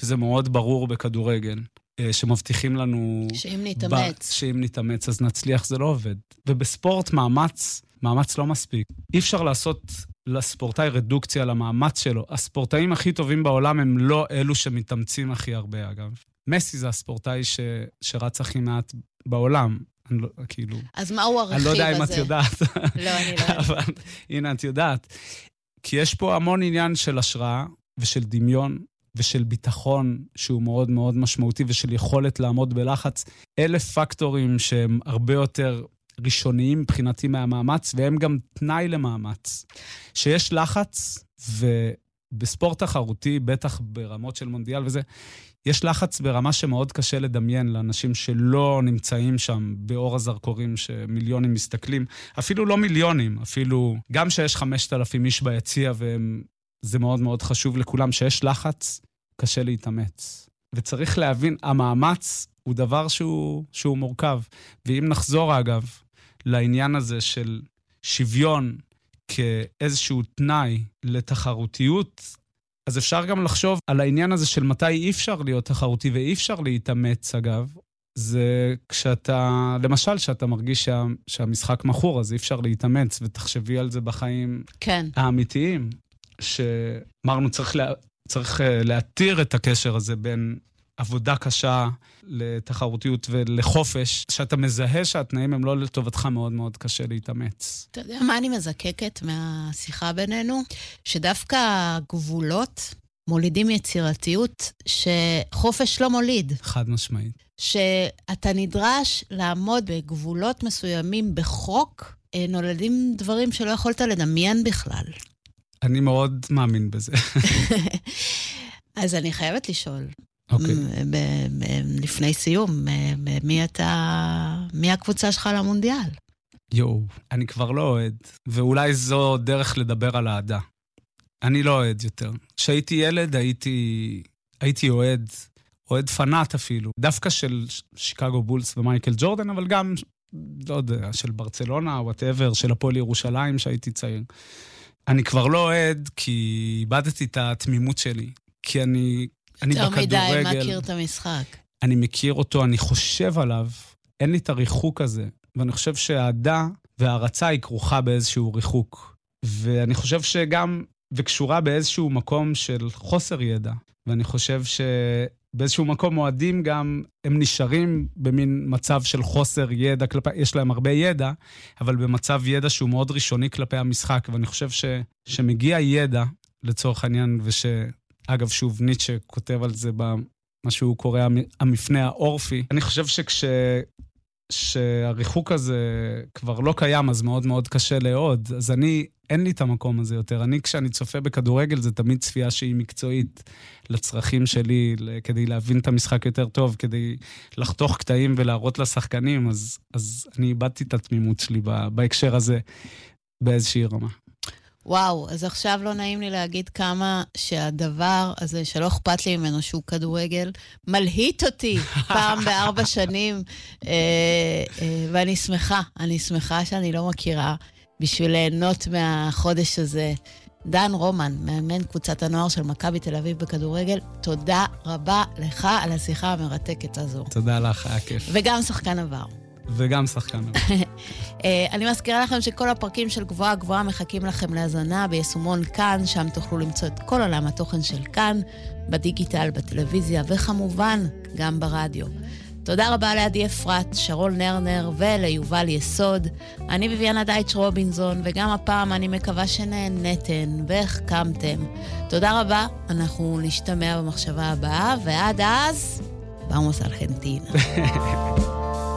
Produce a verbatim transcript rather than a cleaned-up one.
וזה מאוד ברור בכדורגל, שמבטיחים לנו... שאם נתאמץ. ב... שאם נתאמץ, אז נצליח, זה לא עובד. ובספורט מאמץ, מאמץ לא מספיק. אי אפשר לעשות לספורטאי רדוקציה למאמץ שלו. הספורטאים הכי טובים בעולם הם לא אלו שמתאמצים הכי הרבה, אגב. מסי זה הספורטאי ש... שרץ הכי מעט בעולם. אני לא, כאילו... אז מהו הרכיב הזה? אני לא יודע אם את יודעת. לא, אני לא. אבל הנה, את יודעת. כי יש פה המון עניין של השראה ושל דמיון ושל ביטחון שהוא מאוד מאוד משמעותי ושל יכולת לעמוד בלחץ. אלה פקטורים שהם הרבה יותר ראשוניים מבחינתי מהמאמץ, והם גם תנאי למאמץ. שיש לחץ, ובספורט תחרותי, בטח ברמות של מונדיאל וזה, יש לחץ ברמה שמאוד קשה לדמיין לאנשים שלא נמצאים שם באור הזרקורים שמיליונים מסתכלים, אפילו לא מיליונים, אפילו גם שיש חמשת אלפים איש ביציע, וזה מאוד מאוד חשוב לכולם, שיש לחץ, קשה להתאמץ. וצריך להבין, המאמץ הוא דבר שהוא, שהוא מורכב. ואם נחזור אגב לעניין הזה של שוויון כאיזשהו תנאי לתחרותיות, אז אפשר גם לחשוב על העניין הזה של מתי אי אפשר להיות תחרותי ואי אפשר להתאמץ, אגב. זה כשאתה, למשל, שאתה מרגיש שה, שהמשחק מכור, אז אי אפשר להתאמץ, ותחשבי על זה בחיים כן. האמיתיים, שאמרנו צריך, לה, צריך להתיר את הקשר הזה בין עבודה קשה לתחרותיות ולחופש, שאתה מזהה שהתנאים הם לא לטובתך, מאוד מאוד קשה להתאמץ. אתה יודע מה אני מזקקת מהשיחה בינינו? שדווקא גבולות מולידים יצירתיות שחופש לא מוליד. חד משמעית. שאתה נדרש לעמוד בגבולות מסוימים בחוק, נולדים דברים שלא יכולת לדמיין בכלל. אני מאוד מאמין בזה. אז אני חייבת לשאול. אוקיי. לפני סיום, מי אתה, מי הקבוצה שלך למונדיאל? יואו, אני כבר לא אוהד, ואולי זו דרך לדבר על העדה. אני לא אוהד יותר. כשהייתי ילד, הייתי, הייתי אוהד, אוהד פנאט אפילו, דווקא של שיקגו בולס ומייקל ג'ורדן, אבל גם, לא יודע, של ברצלונה, whatever, של הפועל ירושלים, שהייתי צעיר. אני כבר לא אוהד, כי איבדתי את התמימות שלי, כי אני... אני יותר בכדורגל, מדי מכיר את המשחק. אני מכיר אותו, אני חושב עליו, אין לי את הריחוק הזה, ואני חושב שהעדה וההרצה היא כרוכה באיזשהו ריחוק, ואני חושב שגם, וקשורה באיזשהו מקום של חוסר ידע, ואני חושב שבאיזשהו מקום מועדים גם, הם נשארים במין מצב של חוסר ידע, כלפי, יש להם הרבה ידע, אבל במצב ידע שהוא מאוד ראשוני כלפי המשחק, ואני חושב ש, שמגיע ידע, לצורך העניין, וש... אגב, שוב, ניטשה כותב על זה במה שהוא קורא המפנה האורפי. אני חושב שכש... שהריחוק הזה כבר לא קיים, אז מאוד מאוד קשה לעוד. אז אני, אין לי את המקום הזה יותר. אני, כשאני צופה בכדורגל, זה תמיד צפייה שהיא מקצועית לצרכים שלי, כדי להבין את המשחק יותר טוב, כדי לחתוך קטעים ולהראות לשחקנים. אז, אז אני איבדתי את התמימות שלי בהקשר הזה באיזושהי רמה. וואו, אז עכשיו לא נעים לי להגיד כמה שהדבר הזה שלא אכפת לי ממנו שהוא כדורגל, מלהיט אותי פעם בארבע שנים, אה, אה, ואני שמחה, אני שמחה שאני לא מכירה בשביל ליהנות מהחודש הזה. דן רומן, מאמן קבוצת הנוער של מכבי תל אביב בכדורגל, תודה רבה לך על השיחה המרתקת הזו. תודה לך, היה כיף. וגם שחקן עבר. וגם שחקן עבר. אני מזכירה לכם שכל הפרקים של גבוהה גבוהה מחכים לכם להזנה ביישומון כאן, שם תוכלו למצוא את כל עולם התוכן של כאן, בדיגיטל, בטלוויזיה, וכמובן גם ברדיו. תודה רבה לעדי אפרת, שרול נרנר וליובל יסוד. אני ביביאנה דייטש רובינזון, וגם הפעם אני מקווה שנהנתן והחכמתם. תודה רבה, אנחנו נשתמע במחשבה הבאה, ועד אז, vamos Argentina.